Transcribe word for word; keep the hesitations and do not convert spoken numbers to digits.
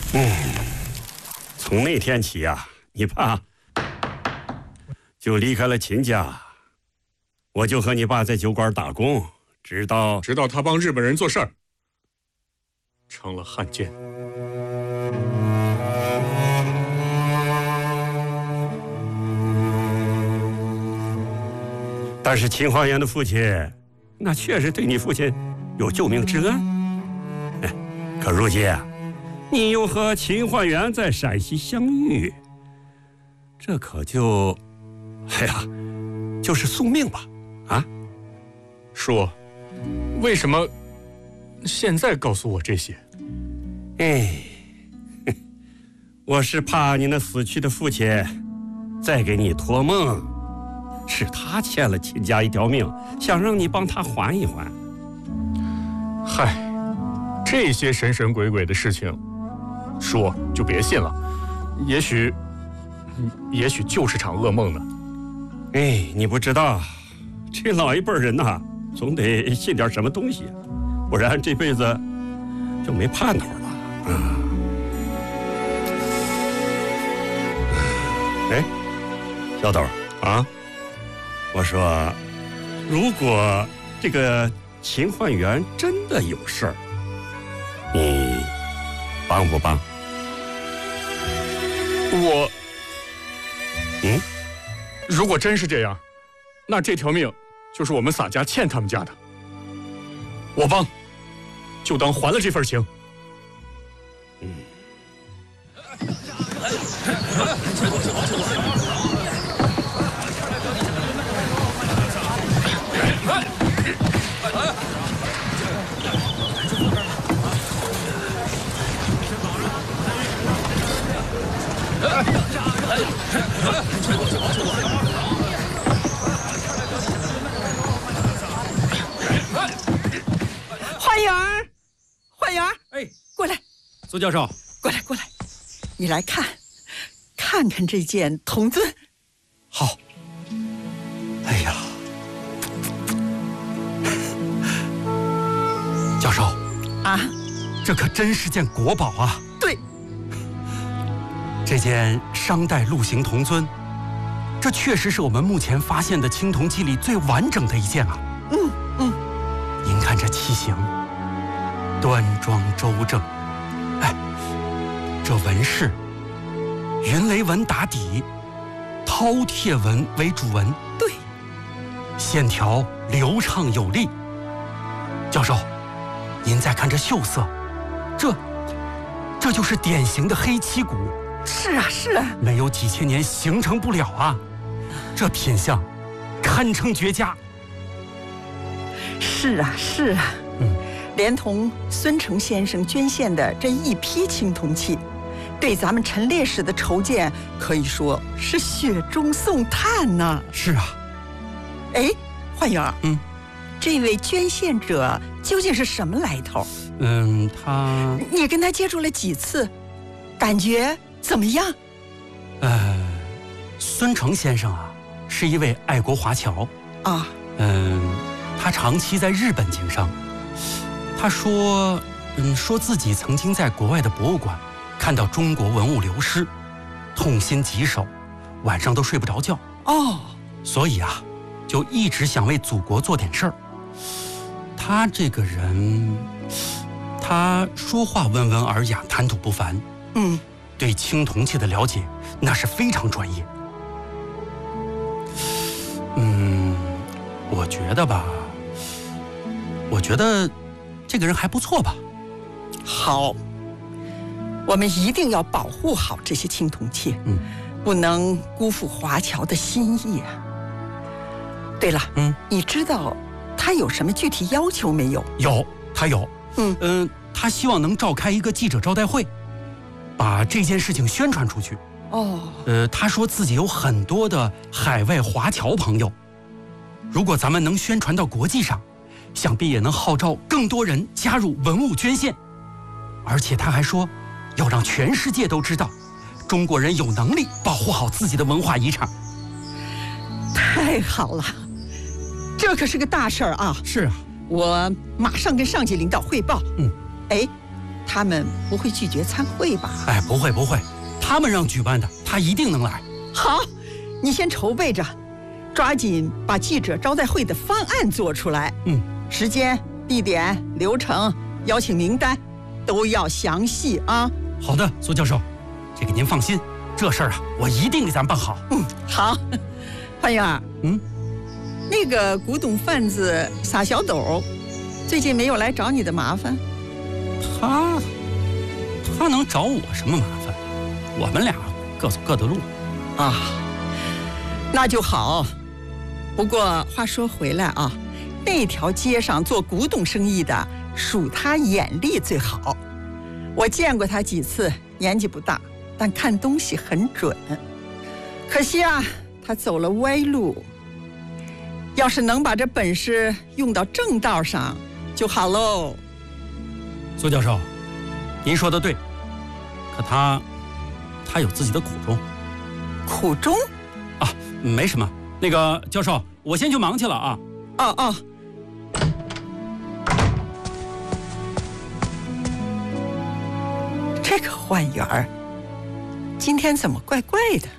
嗯，从那天起啊，你爸就离开了秦家，我就和你爸在酒馆打工，直到直到他帮日本人做事儿，成了汉奸。 但是秦花园的父亲，那确实对你父亲有救命之恩。哎，可如今啊，你又和秦花园在陕西相遇，这可就，哎呀，就是宿命吧？啊， 叔，为什么现在告诉我这些？ 哎，我是怕你那死去的父亲再给你托梦。是他欠了秦家一条命，想让你帮他还一还。 嗨，这些神神鬼鬼的事情，叔就别信了。也许，也许就是场噩梦呢。 哎，你不知道，这老一辈人呐、啊，总得信点什么东西，不然这辈子就没盼头了。嗯。哎，小豆啊。我说，如果这个秦焕元真的有事儿，你帮不帮？ 我， 嗯， 如果真是这样，那这条命就是我们洒家欠他们家的。我帮，就当还了这份情。 嗯。 焕元儿，焕元儿， 哎， 过来， 苏教授， 过来，过来，你来看，看看这件铜尊。 好。哎呀，教授啊， 这可真是件国宝啊！ 对， 这件商代鹿形铜尊，这确实是我们目前发现的青铜器里最完整的一件啊。 嗯嗯， 您看这器型，端庄周正，哎，这纹饰，云雷纹打底，饕餮纹为主纹， 对， 线条流畅有力。教授，您再看这绣色，这这就是典型的黑漆骨。 是啊是啊， 没有几千年形成不了啊，这品相堪称绝佳。 是啊是啊， 嗯， 连同孙成先生捐献的这一批青铜器，对咱们陈烈士的筹建可以说是雪中送炭呐。 是啊。 哎，焕元， 嗯， 这位捐献者究竟是什么来头？ 嗯，他你跟他接触了几次？感觉怎么样？ 呃，孙成先生啊，是一位爱国华侨啊。 嗯，他长期在日本经商。他说，嗯，说自己曾经在国外的博物馆看到中国文物流失，痛心疾首，晚上都睡不着觉。 哦， 所以啊，就一直想为祖国做点事儿。他这个人，他说话温文尔雅，谈吐不凡。 嗯， 对青铜器的了解那是非常专业。嗯，我觉得吧，我觉得这个人还不错吧。 好，我们一定要保护好这些青铜器， 嗯， 不能辜负华侨的心意啊。对了， 嗯， 你知道他有什么具体要求没有？ 有，他有。 嗯嗯、呃，他希望能召开一个记者招待会，把这件事情宣传出去。 哦， 呃，他说自己有很多的海外华侨朋友，如果咱们能宣传到国际上，想必也能号召更多人加入文物捐献。而且他还说，要让全世界都知道，中国人有能力保护好自己的文化遗产。 太好了，这可是个大事儿啊！ 是啊， 我马上跟上级领导汇报。 嗯， 哎， 他们不会拒绝参会吧？ 哎，不会不会，他们让举办的，他一定能来。 好，你先筹备着，抓紧把记者招待会的方案做出来。 嗯， 时间、地点、流程、邀请名单都要详细啊。 好的，苏教授，这个您放心，这事儿啊，我一定给咱办好。 嗯，好。焕元儿， 嗯， 那个古董贩子撒小斗，最近没有来找你的麻烦？ 他他能找我什么麻烦？我们俩各走各的路。 啊，那就好。不过话说回来啊，那条街上做古董生意的，属他眼力最好。我见过他几次，年纪不大，但看东西很准。可惜啊，他走了歪路。要是能把这本事用到正道上，就好喽。 苏教授，您说的对，可他他有自己的苦衷。 苦衷？ 啊，没什么。那个教授，我先去忙去了啊。 哦哦。这个焕元儿，今天怎么怪怪的？